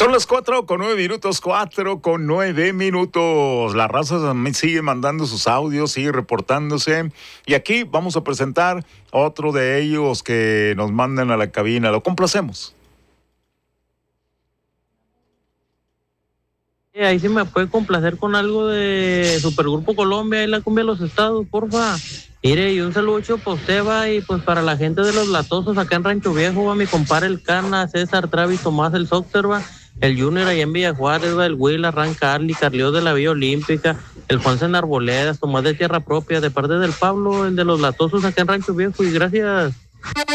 Son las 4:09, 4:09. La raza sigue mandando sus audios, sigue reportándose. Y aquí vamos a presentar otro de ellos que nos mandan a la cabina. Lo complacemos. Ahí sí me puede complacer con algo de Supergrupo Colombia y la cumbia de los estados, porfa. Mire, y un saludo para usted, va, y pues para la gente de los latosos acá en Rancho Viejo, va, mi compadre el Cana, César, Travis, Tomás, el Soccer, va, el Junior allá en Villa Juárez, va, el Will, Arran, Carly, Carlios de la Villa Olímpica, el Juanse en Arboledas, Tomás de Tierra Propia, de parte del Pablo, el de los latosos acá en Rancho Viejo, y gracias.